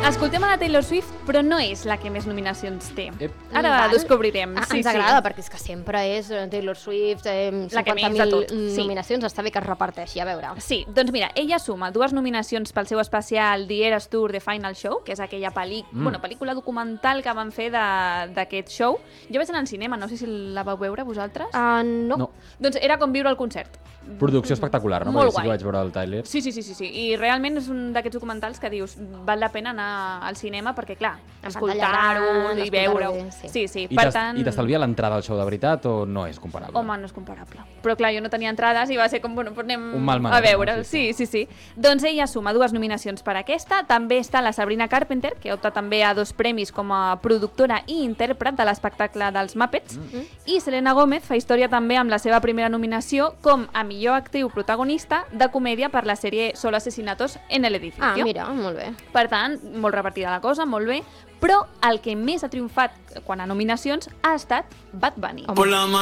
Escoltem a la Taylor Swift, però no és la que més nominacions té. Ara Val. descobrirem. Ens agrada, perquè és que sempre és Taylor Swift, La que més de tot. 50.000 nominacions, està bé que es reparteixi, a veure. Sí, doncs mira, ella suma 2 nominacions pel seu especial The Eras Tour The Final Show, que és aquella pel·lícula documental que van fer d'aquest show. Jo vaig anar al cinema, no sé si la vau veure vosaltres. No. Doncs era com viure el concert. Producció espectacular, no? Molt Perquè sí guai. que vaig veure el Tyler. Sí. I realment és un d'aquests documentals que dius, val la pena anar al cinema perquè, clar, escoltar-ho i veure-ho. Sí. I t'estalvia l'entrada al show de veritat o no és comparable? Home, no és comparable. Però clar, jo no tenia entrades i va ser com, bueno, anem un mal menor, a veure. no? Sí. Doncs ella suma 2 nominacions per aquesta. També està la Sabrina Carpenter, que opta també a 2 premis com a productora i intèrpret de l'espectacle dels Muppets. I Selena Gomez fa història també amb la seva primera nominació com a millor actriu protagonista de comèdia per la sèrie Solo Asesinatos en el Edificio. Mira, molt bé. Per tant, molt repartida la cosa, molt bé, però el que més ha triomfat quan a nominacions ha estat Bad Bunny.